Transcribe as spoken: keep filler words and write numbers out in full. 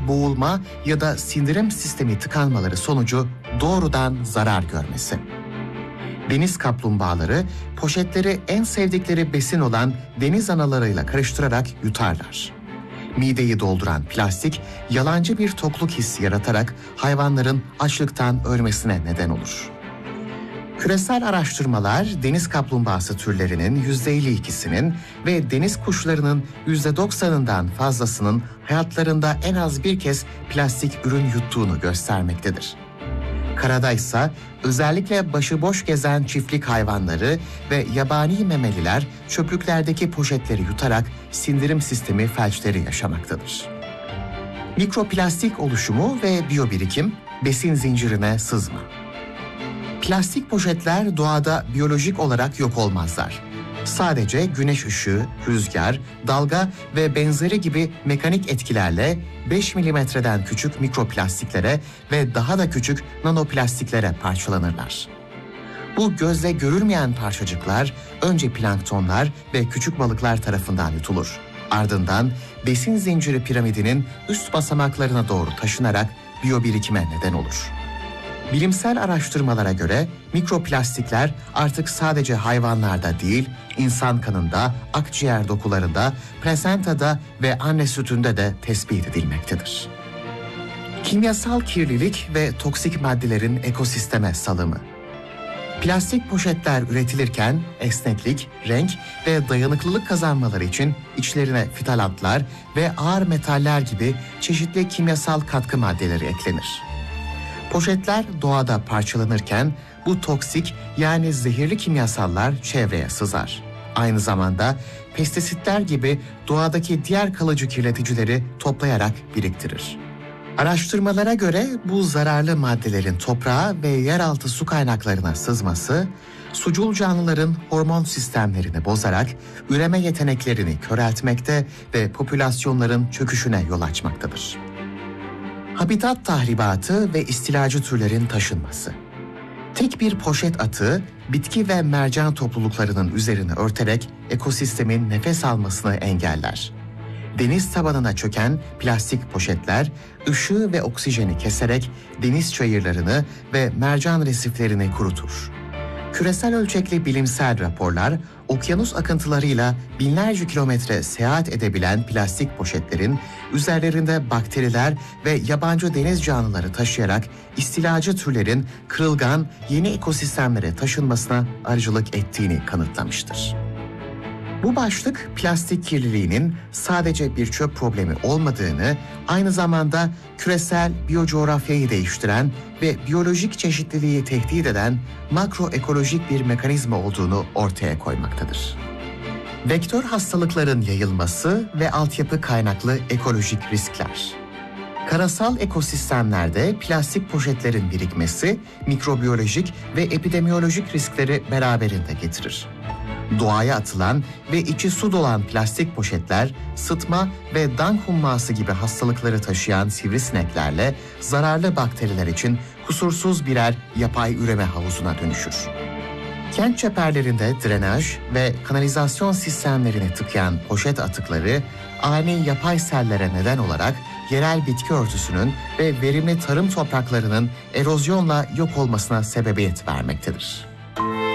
boğulma ya da sindirim sistemi tıkanmaları sonucu doğrudan zarar görmesi. Deniz kaplumbağaları poşetleri en sevdikleri besin olan deniz analarıyla karıştırarak yutarlar. Mideyi dolduran plastik yalancı bir tokluk hissi yaratarak hayvanların açlıktan ölmesine neden olur. Küresel araştırmalar deniz kaplumbağası türlerinin yüzde elli ikisinin ve deniz kuşlarının yüzde doksanından fazlasının hayatlarında en az bir kez plastik ürün yuttuğunu göstermektedir. Karada ise özellikle başıboş gezen çiftlik hayvanları ve yabani memeliler çöplüklerdeki poşetleri yutarak sindirim sistemi felçleri yaşamaktadır. Mikroplastik oluşumu ve biyobirikim, besin zincirine sızma. Plastik poşetler doğada biyolojik olarak yok olmazlar. Sadece güneş ışığı, rüzgar, dalga ve benzeri gibi mekanik etkilerle beş milimetreden küçük mikroplastiklere ve daha da küçük nanoplastiklere parçalanırlar. Bu gözle görülmeyen parçacıklar önce planktonlar ve küçük balıklar tarafından yutulur. Ardından besin zinciri piramidinin üst basamaklarına doğru taşınarak biyobirikime neden olur. Bilimsel araştırmalara göre mikroplastikler artık sadece hayvanlarda değil, insan kanında, akciğer dokularında, plasentada ve anne sütünde de tespit edilmektedir. Kimyasal kirlilik ve toksik maddelerin ekosisteme salımı. Plastik poşetler üretilirken esneklik, renk ve dayanıklılık kazanmaları için içlerine fitalantlar ve ağır metaller gibi çeşitli kimyasal katkı maddeleri eklenir. Poşetler doğada parçalanırken bu toksik yani zehirli kimyasallar çevreye sızar. Aynı zamanda pestisitler gibi doğadaki diğer kalıcı kirleticileri toplayarak biriktirir. Araştırmalara göre bu zararlı maddelerin toprağa ve yeraltı su kaynaklarına sızması, sucul canlıların hormon sistemlerini bozarak üreme yeteneklerini köreltmekte ve popülasyonların çöküşüne yol açmaktadır. Habitat tahribatı ve istilacı türlerin taşınması. Tek bir poşet atığı bitki ve mercan topluluklarının üzerini örterek ekosistemin nefes almasını engeller. Deniz tabanına çöken plastik poşetler ışığı ve oksijeni keserek deniz çayırlarını ve mercan resiflerini kurutur. Küresel ölçekli bilimsel raporlar, okyanus akıntılarıyla binlerce kilometre seyahat edebilen plastik poşetlerin üzerlerinde bakteriler ve yabancı deniz canlıları taşıyarak istilacı türlerin kırılgan yeni ekosistemlere taşınmasına aracılık ettiğini kanıtlamıştır. Bu başlık plastik kirliliğinin sadece bir çöp problemi olmadığını, aynı zamanda küresel biyocoğrafyayı değiştiren ve biyolojik çeşitliliği tehdit eden makroekolojik bir mekanizma olduğunu ortaya koymaktadır. Vektör hastalıkların yayılması ve altyapı kaynaklı ekolojik riskler. Karasal ekosistemlerde plastik poşetlerin birikmesi mikrobiyolojik ve epidemiyolojik riskleri beraberinde getirir. Doğaya atılan ve içi su dolan plastik poşetler, sıtma ve dank humması gibi hastalıkları taşıyan sivrisineklerle zararlı bakteriler için kusursuz birer yapay üreme havuzuna dönüşür. Kent çeperlerinde drenaj ve kanalizasyon sistemlerini tıkayan poşet atıkları, ani yapay sellere neden olarak yerel bitki örtüsünün ve verimli tarım topraklarının erozyonla yok olmasına sebebiyet vermektedir.